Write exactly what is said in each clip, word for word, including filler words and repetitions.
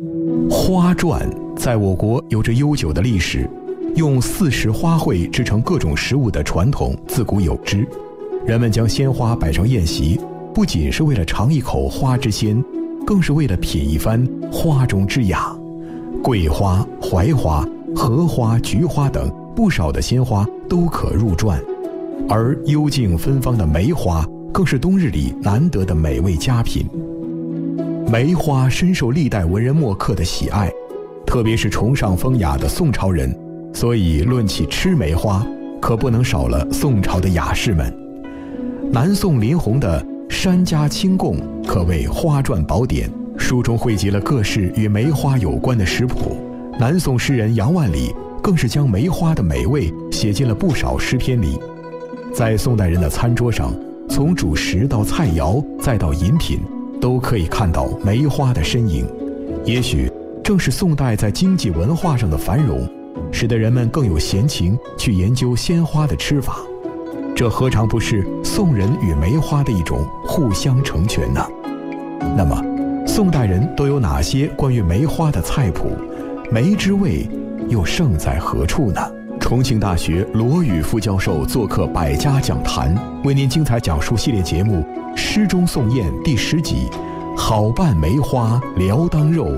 花馔在我国有着悠久的历史，用四时花卉制成各种食物的传统自古有之。人们将鲜花摆成宴席，不仅是为了尝一口花之鲜，更是为了品一番花中之雅。桂花、槐花、荷花、菊花等不少的鲜花都可入馔，而幽静芬芳的梅花更是冬日里难得的美味佳品。梅花深受历代文人墨客的喜爱，特别是崇尚风雅的宋朝人，所以论起吃梅花，可不能少了宋朝的雅士们。南宋林洪的《山家清供》可谓花馔宝典，书中汇集了各式与梅花有关的食谱。南宋诗人杨万里更是将梅花的美味写进了不少诗篇里。在宋代人的餐桌上，从主食到菜肴再到饮品，都可以看到梅花的身影。也许正是宋代在经济文化上的繁荣，使得人们更有闲情去研究鲜花的吃法。这何尝不是宋人与梅花的一种互相成全呢？那么宋代人都有哪些关于梅花的菜谱？梅之味又胜在何处呢？重庆大学罗宇副教授做客百家讲坛，为您精彩讲述系列节目《诗中宋宴》第十集，好拌梅花聊当肉。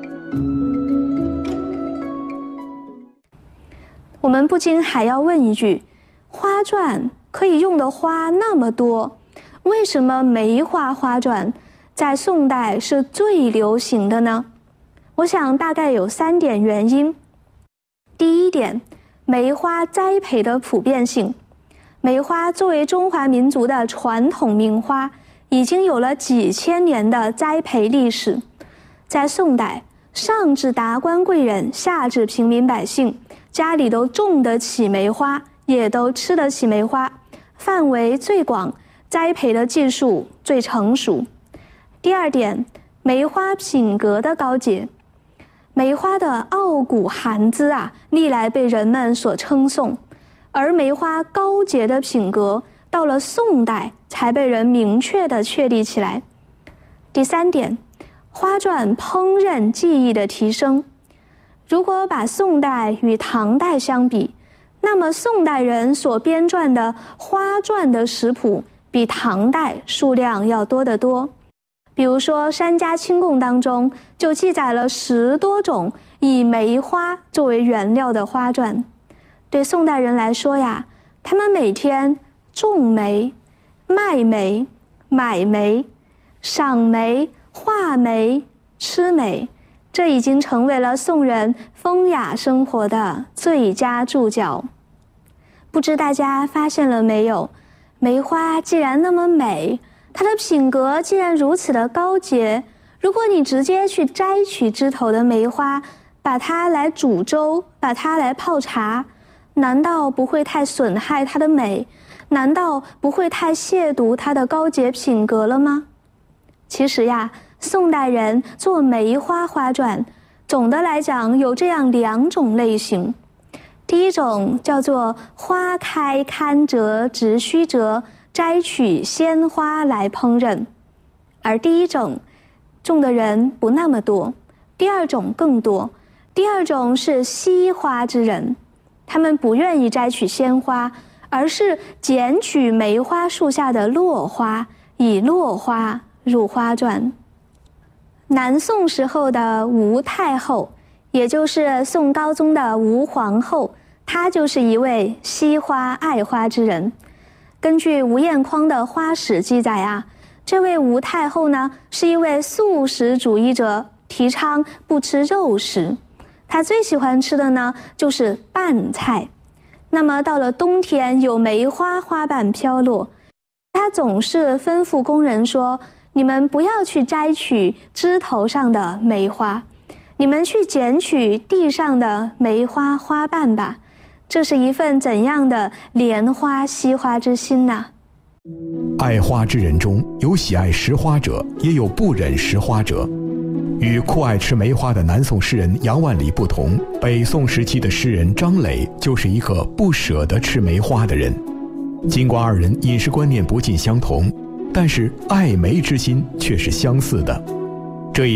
我们不禁还要问一句，花馔可以用的花那么多，为什么梅花花馔在宋代是最流行的呢？我想大概有三点原因。第一点，梅花栽培的普遍性。梅花作为中华民族的传统名花，已经有了几千年的栽培历史。在宋代，上至达官贵人，下至平民百姓，家里都种得起梅花，也都吃得起梅花，范围最广，栽培的技术最成熟。第二点，梅花品格的高洁。梅花的傲骨寒姿啊，历来被人们所称颂，而梅花高洁的品格到了宋代才被人明确地确立起来。第三点，花馔烹饪技艺的提升。如果把宋代与唐代相比，那么宋代人所编撰的花馔的食谱比唐代数量要多得多。比如说《山家清供》当中就记载了十多种以梅花作为原料的花馔。对宋代人来说呀，他们每天种梅、卖梅、买梅、赏梅、画梅、吃梅，这已经成为了宋人风雅生活的最佳注脚。不知大家发现了没有，梅花既然那么美，它的品格既然如此的高洁，如果你直接去摘取枝头的梅花，把它来煮粥，把它来泡茶，难道不会太损害它的美？难道不会太亵渎它的高洁品格了吗？其实呀，宋代人做梅花花馔，总的来讲有这样两种类型。第一种叫做花开堪折直须折，摘取鲜花来烹饪，而第一种种的人不那么多，第二种更多。第二种是惜花之人，他们不愿意摘取鲜花，而是捡取梅花树下的落花，以落花入花馔。南宋时候的吴太后，也就是宋高宗的吴皇后，她就是一位惜花爱花之人。根据吴彦匡的花史记载啊，这位吴太后呢是一位素食主义者，提倡不吃肉食。她最喜欢吃的呢就是拌菜。那么到了冬天，有梅花花瓣飘落，她总是吩咐工人说，你们不要去摘取枝头上的梅花，你们去捡取地上的梅花花瓣吧。这是一份怎样的怜花惜花之心呐、啊！ 爱花之人中有喜爱食花者，也有不忍食花者。与酷爱吃梅花的南宋诗人杨万里不同，北宋时期的诗人张磊就是一个不舍得吃梅花的人。尽管二人饮食观念不尽相同，但是爱梅之心却是相似的。这一点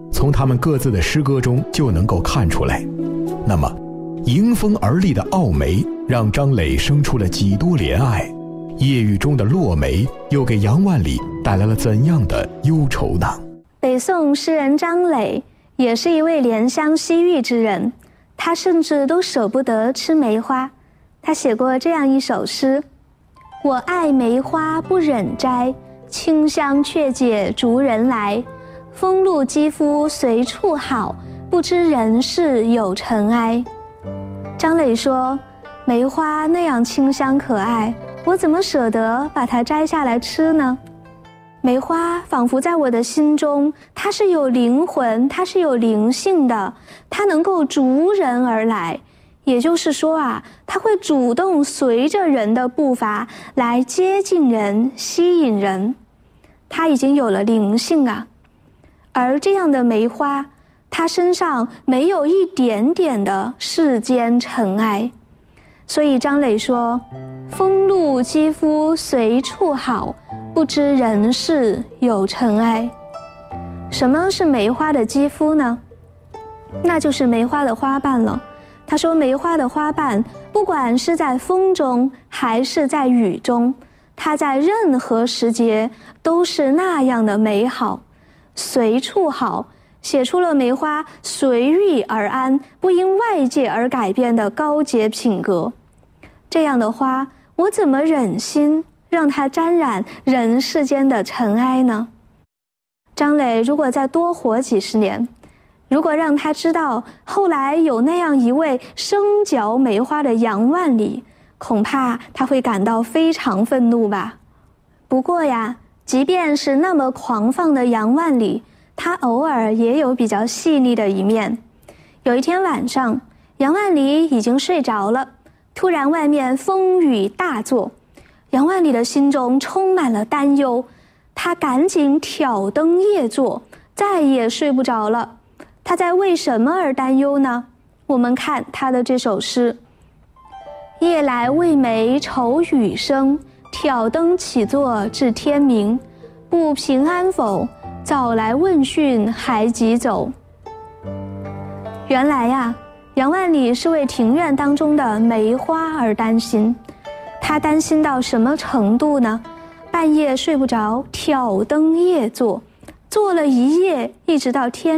从他们各自的诗歌中就能够看出来。那么迎风而立的傲梅让张磊生出了几多怜爱，夜雨中的落梅又给杨万里带来了怎样的忧愁呢？ 北宋诗人张磊也是一位怜香惜玉之人，他甚至都舍不得吃梅花。他写过这样一首诗：我爱梅花不忍摘，清香却解逐人来。风露肌肤随处好，不知人世有尘埃。张磊说，梅花那样清香可爱，我怎么舍得把它摘下来吃呢？梅花仿佛在我的心中，它是有灵魂，它是有灵性的，它能够逐人而来。也就是说啊，它会主动随着人的步伐来接近人，吸引人，它已经有了灵性啊。而这样的梅花，它身上没有一点点的世间尘埃。所以张磊说，风露肌肤随处好，不知人世有尘埃。什么是梅花的肌肤呢？那就是梅花的花瓣了。他说，梅花的花瓣不管是在风中还是在雨中，它在任何时节都是那样的美好，随处好，写出了梅花随遇而安，不因外界而改变的高洁品格。这样的花，我怎么忍心让它沾染人世间的尘埃呢？张磊如果再多活几十年，如果让他知道后来有那样一位生嚼梅花的杨万里，恐怕他会感到非常愤怒吧。不过呀，即便是那么狂放的杨万里，他偶尔也有比较细腻的一面。有一天晚上，杨万里已经睡着了，突然外面风雨大作，杨万里的心中充满了担忧，他赶紧挑灯夜坐，再也睡不着了。他在为什么而担忧呢？我们看他的这首诗：夜来未梅愁雨声，挑灯起坐至天明。不平安否？早来问讯还急走。原来呀、啊，杨万里是为庭院当中的梅花而担心。他担心到什么程度呢？半夜睡不着，挑灯夜坐，坐了一夜，一直到天